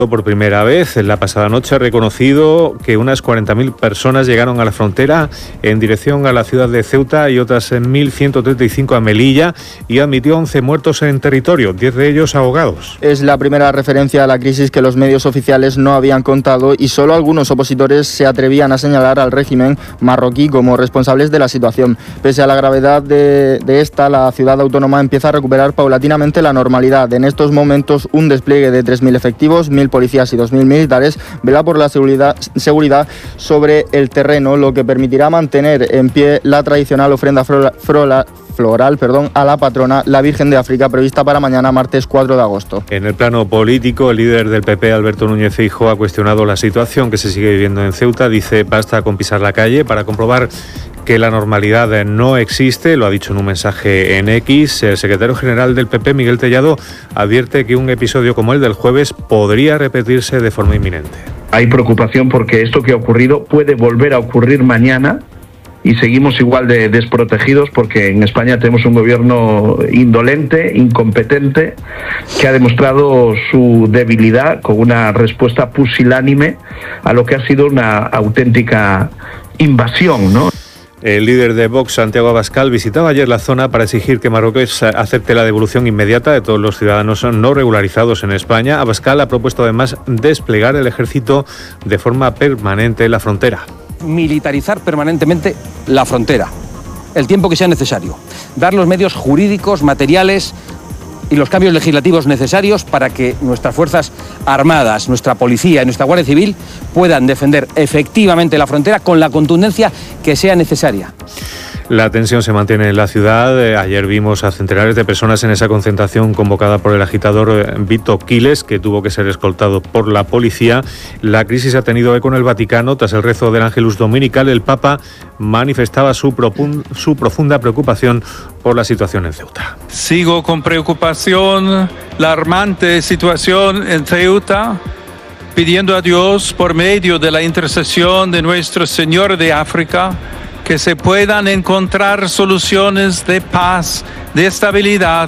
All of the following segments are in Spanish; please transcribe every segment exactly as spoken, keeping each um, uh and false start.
Por primera vez en la pasada noche ha reconocido que unas cuarenta mil personas llegaron a la frontera en dirección a la ciudad de Ceuta y otras mil ciento treinta y cinco a Melilla, y admitió once muertos en territorio, diez de ellos ahogados. Es la primera referencia a la crisis que los medios oficiales no habían contado, y solo algunos opositores se atrevían a señalar al régimen marroquí como responsables de la situación. Pese a la gravedad de, de esta, la ciudad autónoma empieza a recuperar paulatinamente la normalidad. En estos momentos, un despliegue de tres mil efectivos, mil policías y dos mil militares vela por la seguridad, seguridad sobre el terreno, lo que permitirá mantener en pie la tradicional ofrenda frola, frola, floral perdón, a la patrona, la Virgen de África, prevista para mañana, martes cuatro de agosto. En el plano político, el líder del P P, Alberto Núñez Feijóo, ha cuestionado la situación que se sigue viviendo en Ceuta. Dice, basta con pisar la calle para comprobar que la normalidad no existe, lo ha dicho en un mensaje en X. El secretario general del P P, Miguel Tellado, advierte que un episodio como el del jueves podría repetirse de forma inminente. Hay preocupación porque esto que ha ocurrido puede volver a ocurrir mañana, y seguimos igual de desprotegidos porque en España tenemos un gobierno indolente, incompetente, que ha demostrado su debilidad con una respuesta pusilánime a lo que ha sido una auténtica invasión, ¿no? El líder de Vox, Santiago Abascal, visitaba ayer la zona para exigir que Marruecos acepte la devolución inmediata de todos los ciudadanos no regularizados en España. Abascal ha propuesto además desplegar el ejército de forma permanente en la frontera. Militarizar permanentemente la frontera, el tiempo que sea necesario, dar los medios jurídicos, materiales y los cambios legislativos necesarios para que nuestras Fuerzas Armadas, nuestra Policía y nuestra Guardia Civil puedan defender efectivamente la frontera con la contundencia que sea necesaria. La tensión se mantiene en la ciudad. Ayer vimos a centenares de personas en esa concentración convocada por el agitador Vito Quiles, que tuvo que ser escoltado por la policía. La crisis ha tenido eco en el Vaticano. Tras el rezo del Ángelus Dominical, el Papa manifestaba su, propun- su profunda preocupación por la situación en Ceuta. Sigo con preocupación la alarmante situación en Ceuta, pidiendo a Dios, por medio de la intercesión de Nuestro Señor de África, que se puedan encontrar soluciones de paz, de estabilidad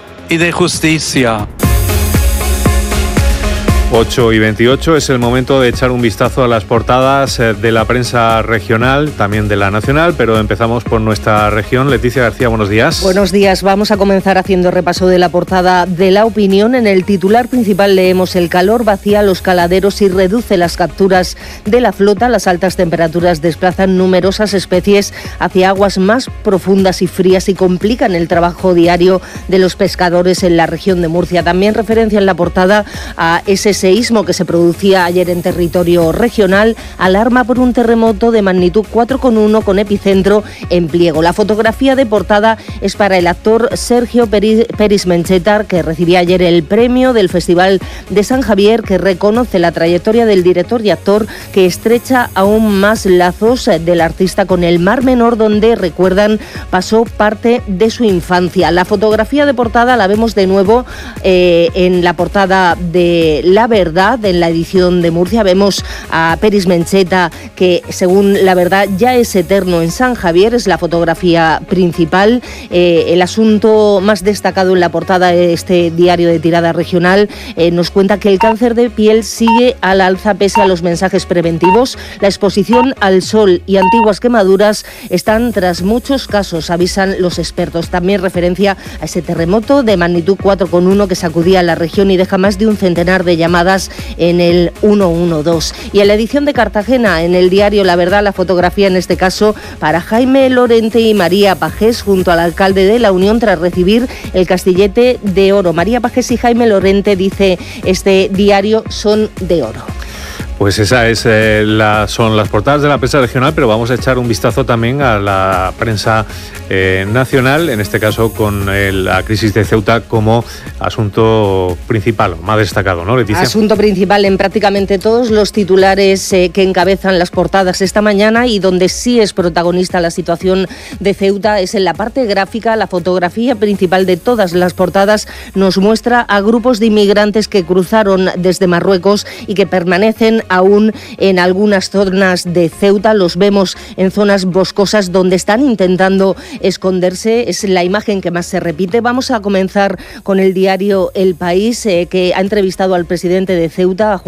y de justicia. ocho y veintiocho es el momento de echar un vistazo a las portadas de la prensa regional, también de la nacional, pero empezamos por nuestra región. Leticia García, buenos días. Buenos días. Vamos a comenzar haciendo repaso de la portada de La Opinión. En el titular principal leemos: el calor vacía los caladeros y reduce las capturas de la flota. Las altas temperaturas desplazan numerosas especies hacia aguas más profundas y frías y complican el trabajo diario de los pescadores en la región de Murcia. También referencia en la portada a ese seísmo que se producía ayer en territorio regional. Alarma por un terremoto de magnitud cuatro coma uno con epicentro en Pliego. La fotografía de portada es para el actor Sergio Peris Mencheta, que recibía ayer el premio del Festival de San Javier, que reconoce la trayectoria del director y actor, que estrecha aún más lazos del artista con el Mar Menor, donde, recuerdan, pasó parte de su infancia. La fotografía de portada la vemos de nuevo eh, en la portada de La Verdad, en la edición de Murcia. Vemos a Peris Mencheta, que según La Verdad ya es eterno en San Javier, es la fotografía principal. Eh, el asunto más destacado en la portada de este diario de tirada regional eh, nos cuenta que el cáncer de piel sigue al alza pese a los mensajes preventivos. La exposición al sol y antiguas quemaduras están tras muchos casos, avisan los expertos. También referencia a ese terremoto de magnitud cuatro coma uno que sacudía la región y deja más de un centenar de llamadas en el uno uno dos. Y en la edición de Cartagena, en el diario La Verdad, la fotografía en este caso para Jaime Lorente y María Pajés junto al alcalde de La Unión tras recibir el Castillete de Oro. María Pajés y Jaime Lorente, dice este diario, son de oro. Pues esa es eh, la, son las portadas de la prensa regional, pero vamos a echar un vistazo también a la prensa eh, nacional, en este caso con el, la crisis de Ceuta como asunto principal, más destacado, ¿no, Leticia? Asunto principal en prácticamente todos los titulares eh, que encabezan las portadas esta mañana, y donde sí es protagonista la situación de Ceuta es en la parte gráfica. La fotografía principal de todas las portadas nos muestra a grupos de inmigrantes que cruzaron desde Marruecos y que permanecen aún en algunas zonas de Ceuta, los vemos en zonas boscosas donde están intentando esconderse, es la imagen que más se repite. Vamos a comenzar con el diario El País, eh, que ha entrevistado al presidente de Ceuta,